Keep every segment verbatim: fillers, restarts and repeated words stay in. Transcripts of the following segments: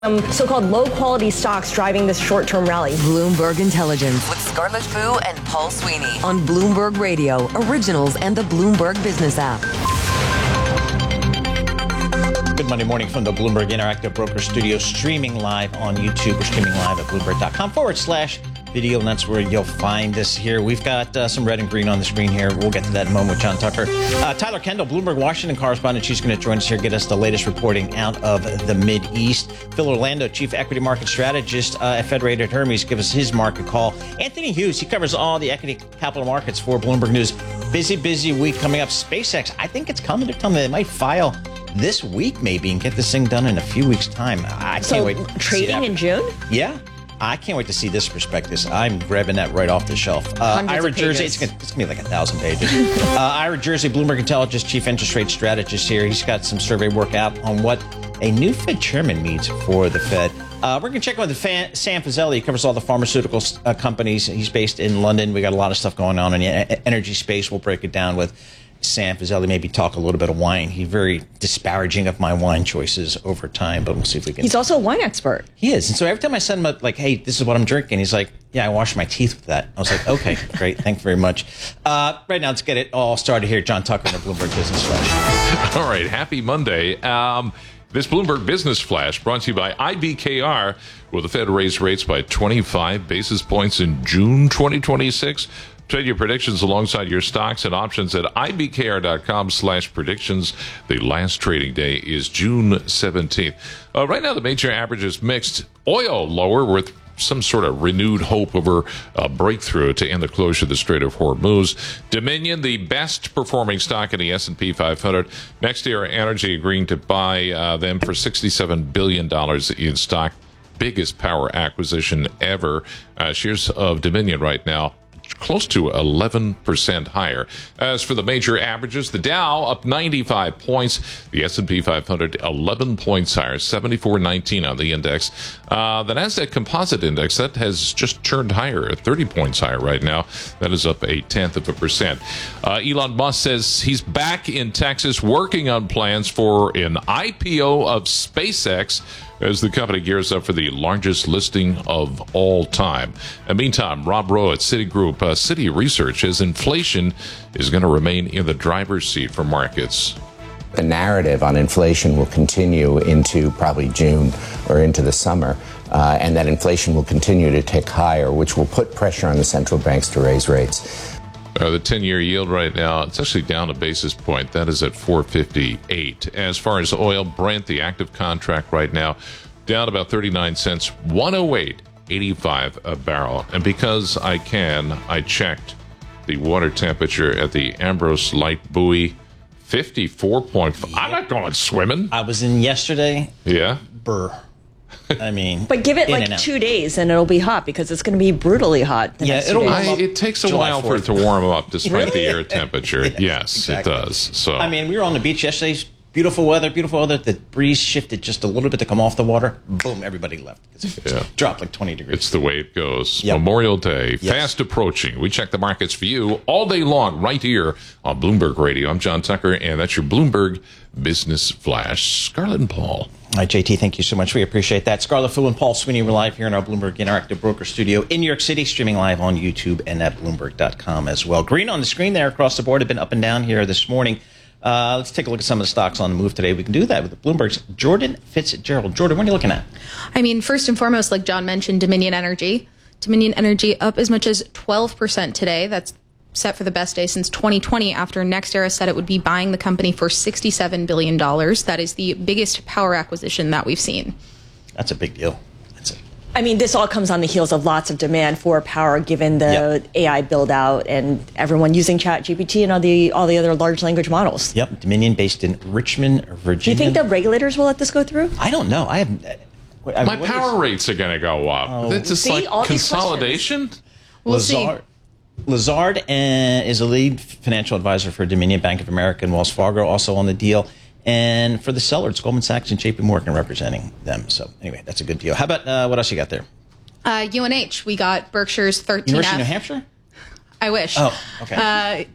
Um, so-called low-quality stocks driving this short-term rally. Bloomberg Intelligence with Scarlett Fu and Paul Sweeney on Bloomberg Radio, Originals, and the Bloomberg Business app. Good Monday morning from the Bloomberg Interactive Broker Studio, streaming live on YouTube. We're streaming live at Bloomberg.com forward slash video, and that's where you'll find us here. We've got uh, some red and green on the screen here. We'll get to that in a moment with John Tucker. Uh, Tyler Kendall, Bloomberg Washington correspondent. She's going to join us here, get us the latest reporting out of the Mideast. Phil Orlando, chief equity market strategist uh, at Federated Hermes, give us his market call. Anthony Hughes, he covers all the equity capital markets for Bloomberg News. Busy, busy week coming up. SpaceX, I think it's coming to tell me they might file this week maybe and get this thing done in a few weeks' time. I can't so wait. To trading in June? Yeah. I can't wait to see this prospectus. I'm grabbing that right off the shelf. Uh, Ira Jersey, it's going to be like a thousand pages. uh, Ira Jersey, Bloomberg Intelligence chief interest rate strategist here. He's got some survey work out on what a new Fed chairman means for the Fed. Uh, we're going to check in with the fan, Sam Fazeli. He covers all the pharmaceutical uh, companies. He's based in London. We got a lot of stuff going on in the energy space. We'll break it down with Sam Fazeli, maybe talk a little bit of wine. He's very disparaging of my wine choices over time, but we'll see if we can. He's also a wine expert. He is. And so every time I send him, like, hey, this is what I'm drinking, he's like, yeah, I wash my teeth with that. I was like, okay, great. Thank you very much. Uh, right now, let's get it all started here. John Tucker in the Bloomberg Business Flash. All right. Happy Monday. Um, this Bloomberg Business Flash brought to you by I B K R. Will the Fed raise rates by twenty-five basis points in June twenty twenty-six? Trade your predictions alongside your stocks and options at ibkr.com slash predictions. The last trading day is June seventeenth. Uh, right now, the major average is mixed. Oil lower with some sort of renewed hope over a breakthrough to end the closure of the Strait of Hormuz. Dominion, the best performing stock in the S and P five hundred. NextEra Energy agreeing to buy uh, them for sixty-seven billion dollars in stock. Biggest power acquisition ever. Uh, shares of Dominion right now close to eleven percent higher. As for the major averages, the Dow up ninety-five points, the S and P five hundred eleven points higher, seventy-four nineteen on the index. Uh, the Nasdaq Composite Index, that has just turned higher, at thirty points higher right now. That is up a tenth of a percent. Uh, Elon Musk says he's back in Texas working on plans for an I P O of SpaceX as the company gears up for the largest listing of all time. And meantime, Rob Rowe at Citigroup, uh, Citi Research says inflation is going to remain in the driver's seat for markets. The narrative on inflation will continue into probably June or into the summer, uh, and that inflation will continue to tick higher, which will put pressure on the central banks to raise rates. Uh, the ten-year yield right now, it's actually down a basis point. That is at four fifty-eight. As far as oil, Brent, the active contract right now, down about thirty-nine cents, one oh eight eighty-five a barrel. And because I can, I checked the water temperature at the Ambrose Light Buoy, fifty-four point five. I'm not going swimming. I was in yesterday. Yeah? Burr. I mean, but give it like two days and it'll be hot because it's going to be brutally hot. The yeah, next it'll. I, it takes a July while fourth. for it to warm up, despite Really? the air temperature. yes, yes exactly. It does. So I mean, we were on the beach yesterday. Beautiful weather, beautiful weather. The breeze shifted just a little bit to come off the water. Boom, everybody left. It Yeah. dropped like twenty degrees. It's the way it goes. Yep. Memorial Day, Yes. fast approaching. We check the markets for you all day long right here on Bloomberg Radio. I'm John Tucker, and that's your Bloomberg Business Flash. Scarlett and Paul. All right, J T, thank you so much. We appreciate that. Scarlett Fu and Paul Sweeney, we're live here in our Bloomberg Interactive Broker Studio in New York City, streaming live on YouTube and at Bloomberg dot com as well. Green on the screen there across the board have been up and down here this morning. Uh, let's take a look at some of the stocks on the move today. We can do that with Bloomberg's Jordan Fitzgerald. Jordan, what are you looking at? I mean, first and foremost, like John mentioned, Dominion Energy. Dominion Energy up as much as twelve percent today. That's set for the best day since twenty twenty after NextEra said it would be buying the company for sixty-seven billion dollars. That is the biggest power acquisition that we've seen. That's a big deal. That's a I mean, this all comes on the heels of lots of demand for power, given the Yep. A I build out and everyone using ChatGPT and all the all the other large language models. Yep, Dominion based in Richmond, Do Virginia. you think the regulators will let this go through? I don't know. I have. I mean, My what power is- rates are going to go up. Oh. It's just See, all like these consolidation. We'll see. Lazard, Lazard uh, is a lead financial advisor for Dominion, Bank of America, and Wells Fargo, also on the deal. And for the seller, it's Goldman Sachs and J P Morgan representing them. So anyway, that's a good deal. How about uh, what else you got there? Uh, U N H, we got Berkshire's thirteen F. University of New Hampshire? I wish. Oh, okay. Uh,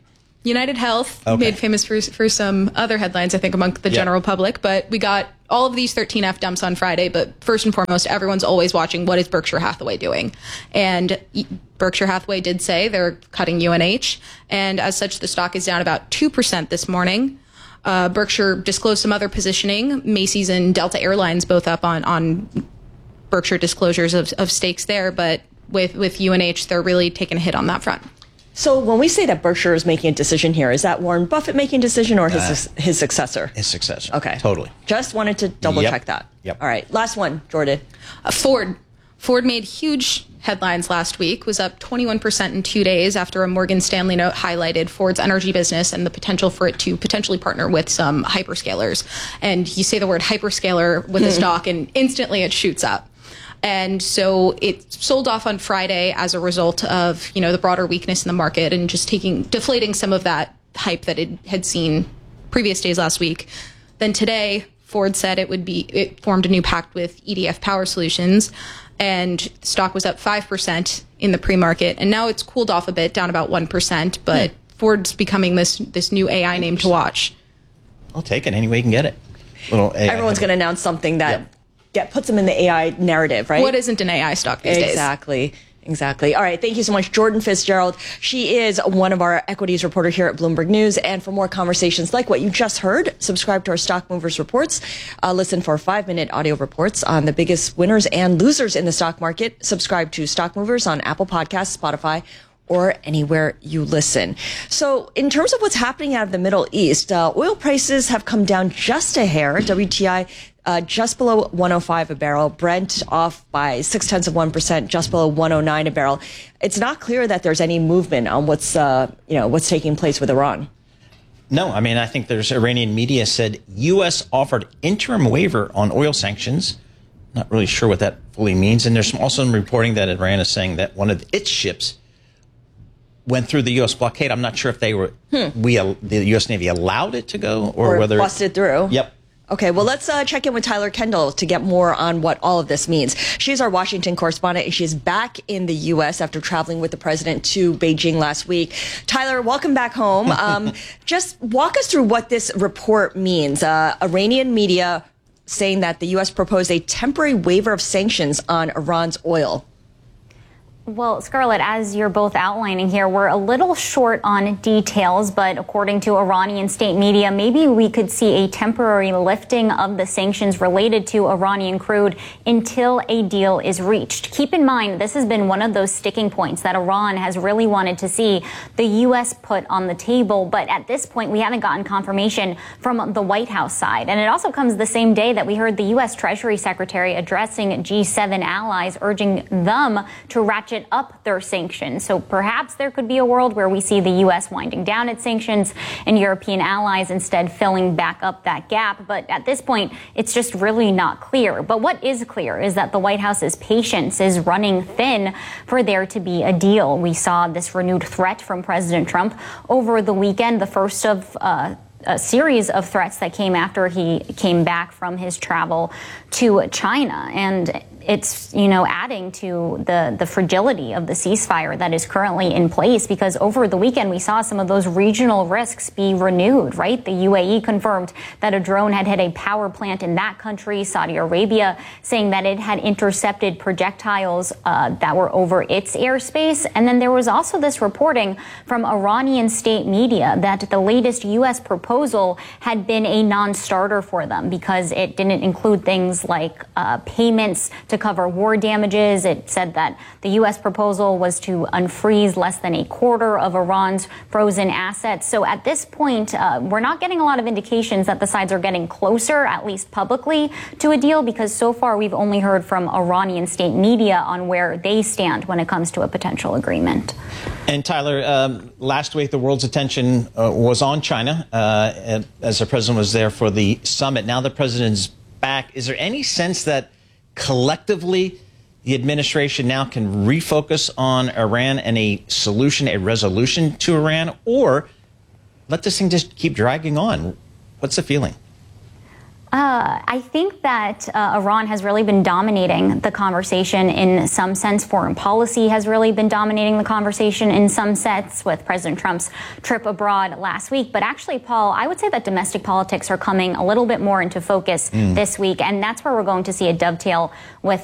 United Health, Okay. made famous for, for some other headlines, I think, among the Yeah. general public. But we got all of these thirteen F dumps on Friday. But first and foremost, everyone's always watching what is Berkshire Hathaway doing. And Berkshire Hathaway did say they're cutting U N H. And as such, the stock is down about two percent this morning. Uh, Berkshire disclosed some other positioning. Macy's and Delta Airlines both up on, on Berkshire disclosures of, of stakes there. But with, with U N H, they're really taking a hit on that front. So when we say that Berkshire is making a decision here, is that Warren Buffett making a decision or his Uh, his successor? His successor. Okay. Totally. Just wanted to double Yep. check that. Yep. All right. Last one, Jordan. Uh, Ford. Ford made huge headlines last week, was up twenty-one percent in two days after a Morgan Stanley note highlighted Ford's energy business and the potential for it to potentially partner with some hyperscalers. And you say the word hyperscaler with a stock and instantly it shoots up. And so it sold off on Friday as a result of, you know, the broader weakness in the market and just taking, deflating some of that hype that it had seen previous days last week. Then today, Ford said it would be, it formed a new pact with E D F Power Solutions, and the stock was up five percent in the pre-market. And now it's cooled off a bit, down about one percent, but hmm. Ford's becoming this, this new A I name to watch. I'll take it any way you can get it. Little A I. Everyone's going to announce something that Yep. get, puts them in the A I narrative, right? What isn't an A I stock these days? Exactly. Exactly. All right. Thank you so much, Jordan Fitzgerald. She is one of our equities reporter here at Bloomberg News. And for more conversations like what you just heard, subscribe to our Stock Movers reports. Uh, listen for five-minute audio reports on the biggest winners and losers in the stock market. Subscribe to Stock Movers on Apple Podcasts, Spotify, or anywhere you listen. So in terms of what's happening out of the Middle East, uh, oil prices have come down just a hair. W T I uh, just below one oh five a barrel. Brent off by six tenths of one percent, just below one oh nine a barrel. It's not clear that there's any movement on what's, uh, you know, what's taking place with Iran. No, I mean, I think there's Iranian media said U S offered interim waiver on oil sanctions. Not really sure what that fully means. And there's also some reporting that Iran is saying that one of its ships went through the U S blockade. I'm not sure if they were, hmm. we, the U S Navy allowed it to go or, or whether busted through. Yep. Okay, well, let's uh, check in with Tyler Kendall to get more on what all of this means. She's our Washington correspondent, and she's back in the U S after traveling with the president to Beijing last week. Tyler, welcome back home. Um, just walk us through what this report means. Uh, Iranian media saying that the U S proposed a temporary waiver of sanctions on Iran's oil. Well, Scarlett, as you're both outlining here, we're a little short on details, but according to Iranian state media, maybe we could see a temporary lifting of the sanctions related to Iranian crude until a deal is reached. Keep in mind, this has been one of those sticking points that Iran has really wanted to see the U S put on the table. But at this point, we haven't gotten confirmation from the White House side. And it also comes the same day that we heard the U S Treasury Secretary addressing G seven allies, urging them to ratchet up their sanctions. So perhaps there could be a world where we see the U S winding down its sanctions and European allies instead filling back up that gap. But at this point, it's just really not clear. But what is clear is that the White House's patience is running thin for there to be a deal. We saw this renewed threat from President Trump over the weekend, the first of uh, a series of threats that came after he came back from his travel to China. And it's, you know, adding to the, the fragility of the ceasefire that is currently in place, because over the weekend we saw some of those regional risks be renewed, right? The U A E confirmed that a drone had hit a power plant in that country, Saudi Arabia saying that it had intercepted projectiles uh, that were over its airspace. And then there was also this reporting from Iranian state media that the latest U S proposal had been a non-starter for them because it didn't include things like uh, payments to cover war damages. It said that the U S proposal was to unfreeze less than a quarter of Iran's frozen assets. So at this point, uh, we're not getting a lot of indications that the sides are getting closer, at least publicly, to a deal, because so far we've only heard from Iranian state media on where they stand when it comes to a potential agreement. And Tyler, um, last week the world's attention uh, was on China uh, as the president was there for the summit. Now the president's back. Is there any sense that collectively the administration now can refocus on Iran and a solution, a resolution to Iran, or let this thing just keep dragging on? What's the feeling? Uh, I think that uh, Iran has really been dominating the conversation in some sense. Foreign policy has really been dominating the conversation in some sense with President Trump's trip abroad last week. But actually, Paul, I would say that domestic politics are coming a little bit more into focus mm. this week. And that's where we're going to see a dovetail with